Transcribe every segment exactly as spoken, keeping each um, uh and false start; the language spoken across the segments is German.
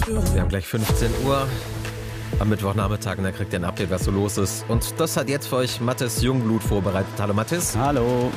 Wir haben gleich fünfzehn Uhr am Mittwochnachmittag und da kriegt ihr ein Update, was so los ist. Und das hat jetzt für euch Mathis Jungblut vorbereitet. Hallo Mathis. Hallo.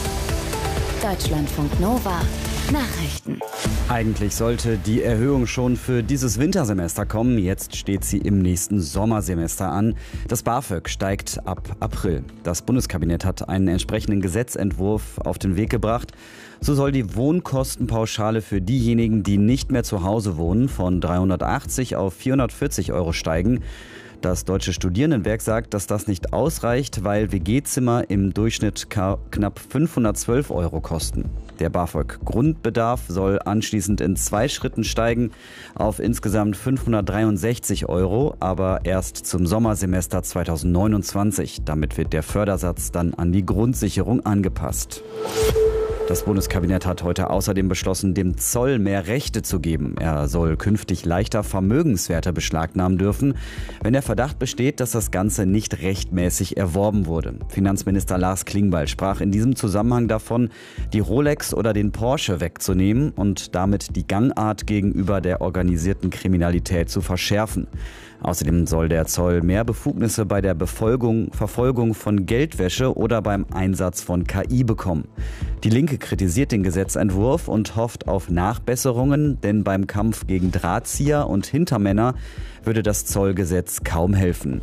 Deutschlandfunk Nova. Nachrichten. Eigentlich sollte die Erhöhung schon für dieses Wintersemester kommen. Jetzt steht sie im nächsten Sommersemester an. Das BAföG steigt ab April. Das Bundeskabinett hat einen entsprechenden Gesetzentwurf auf den Weg gebracht. So soll die Wohnkostenpauschale für diejenigen, die nicht mehr zu Hause wohnen, von dreihundertachtzig auf vierhundertvierzig Euro steigen. Das Deutsche Studierendenwerk sagt, dass das nicht ausreicht, weil W G-Zimmer im Durchschnitt knapp fünfhundertzwölf Euro kosten. Der BAföG-Grundbedarf soll anschließend in zwei Schritten steigen auf insgesamt fünfhundertdreiundsechzig Euro, aber erst zum Sommersemester zweitausendneunundzwanzig. Damit wird der Fördersatz dann an die Grundsicherung angepasst. Das Bundeskabinett hat heute außerdem beschlossen, dem Zoll mehr Rechte zu geben. Er soll künftig leichter Vermögenswerte beschlagnahmen dürfen, wenn der Verdacht besteht, dass das Ganze nicht rechtmäßig erworben wurde. Finanzminister Lars Klingbeil sprach in diesem Zusammenhang davon, die Rolex oder den Porsche wegzunehmen und damit die Gangart gegenüber der organisierten Kriminalität zu verschärfen. Außerdem soll der Zoll mehr Befugnisse bei der Befolgung, Verfolgung von Geldwäsche oder beim Einsatz von K I bekommen. Die Linke kritisiert den Gesetzentwurf und hofft auf Nachbesserungen, denn beim Kampf gegen Drahtzieher und Hintermänner würde das Zollgesetz kaum helfen.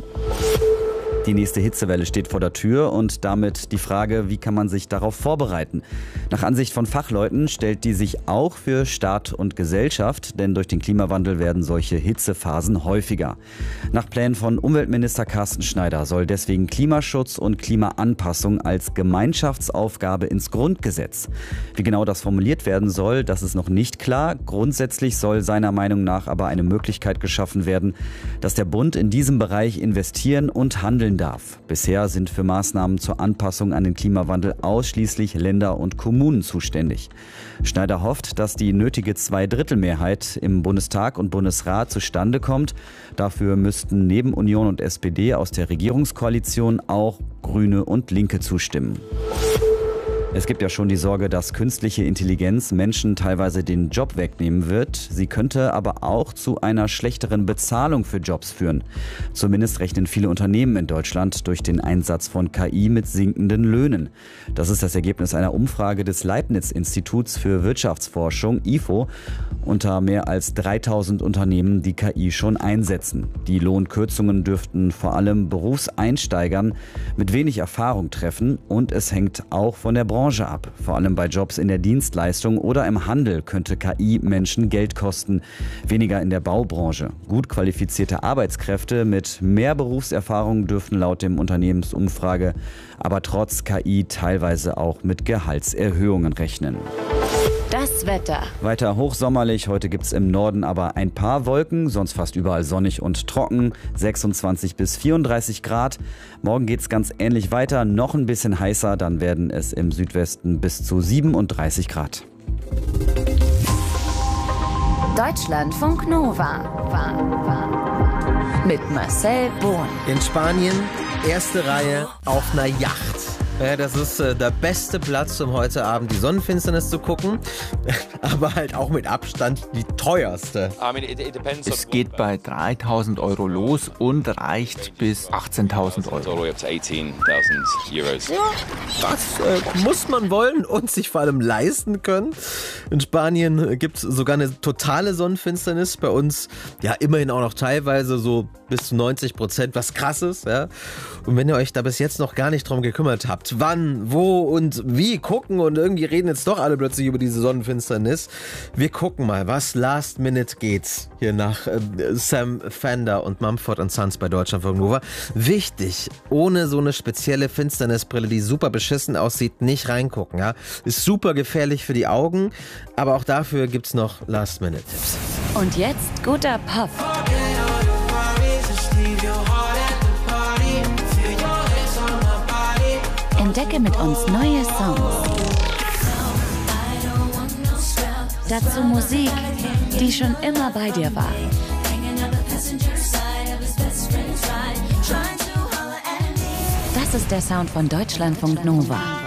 Die nächste Hitzewelle steht vor der Tür und damit die Frage, wie kann man sich darauf vorbereiten? Nach Ansicht von Fachleuten stellt die sich auch für Staat und Gesellschaft, denn durch den Klimawandel werden solche Hitzephasen häufiger. Nach Plänen von Umweltminister Carsten Schneider soll deswegen Klimaschutz und Klimaanpassung als Gemeinschaftsaufgabe ins Grundgesetz. Wie genau das formuliert werden soll, das ist noch nicht klar. Grundsätzlich soll seiner Meinung nach aber eine Möglichkeit geschaffen werden, dass der Bund in diesem Bereich investieren und handeln darf. Bisher sind für Maßnahmen zur Anpassung an den Klimawandel ausschließlich Länder und Kommunen zuständig. Schneider hofft, dass die nötige Zweidrittelmehrheit im Bundestag und Bundesrat zustande kommt. Dafür müssten neben Union und S P D aus der Regierungskoalition auch Grüne und Linke zustimmen. Es gibt ja schon die Sorge, dass künstliche Intelligenz Menschen teilweise den Job wegnehmen wird. Sie könnte aber auch zu einer schlechteren Bezahlung für Jobs führen. Zumindest rechnen viele Unternehmen in Deutschland durch den Einsatz von K I mit sinkenden Löhnen. Das ist das Ergebnis einer Umfrage des Leibniz-Instituts für Wirtschaftsforschung, I F O, unter mehr als dreitausend Unternehmen, die K I schon einsetzen. Die Lohnkürzungen dürften vor allem Berufseinsteigern mit wenig Erfahrung treffen und es hängt auch von der Branche ab. Vor allem bei Jobs in der Dienstleistung oder im Handel könnte K I Menschen Geld kosten, weniger in der Baubranche. Gut qualifizierte Arbeitskräfte mit mehr Berufserfahrung dürften laut dem Unternehmensumfrage aber trotz K I teilweise auch mit Gehaltserhöhungen rechnen. Das Wetter. Weiter hochsommerlich. Heute gibt es im Norden aber ein paar Wolken, sonst fast überall sonnig und trocken. sechsundzwanzig bis vierunddreißig Grad. Morgen geht es ganz ähnlich weiter, noch ein bisschen heißer. Dann werden es im Südwesten bis zu siebenunddreißig Grad. Deutschlandfunk Nova. Mit Marcel Bohn. In Spanien, erste Reihe auf einer Yacht. Ja, das ist äh, der beste Platz, um heute Abend die Sonnenfinsternis zu gucken, aber halt auch mit Abstand die teuerste. Es geht bei dreitausend Euro los und reicht bis achtzehntausend Euro. Das äh, muss man wollen und sich vor allem leisten können. In Spanien gibt es sogar eine totale Sonnenfinsternis, bei uns ja immerhin auch noch teilweise so bis zu neunzig Prozent, was krass ist. Ja? Und wenn ihr euch da bis jetzt noch gar nicht drum gekümmert habt, wann, wo und wie gucken und irgendwie reden jetzt doch alle plötzlich über diese Sonnenfinsternis. Wir gucken mal, was Last Minute geht hier nach äh, Sam Fender und Mumford and Sons bei Deutschlandfunk Nova. Wichtig, ohne so eine spezielle Finsternisbrille, die super beschissen aussieht, nicht reingucken. Ja? Ist super gefährlich für die Augen, aber auch dafür gibt's noch Last Minute Tipps. Und jetzt guter Pop. Entdecke mit uns neue Songs. Dazu Musik, die schon immer bei dir war. Das ist der Sound von Deutschlandfunk Nova.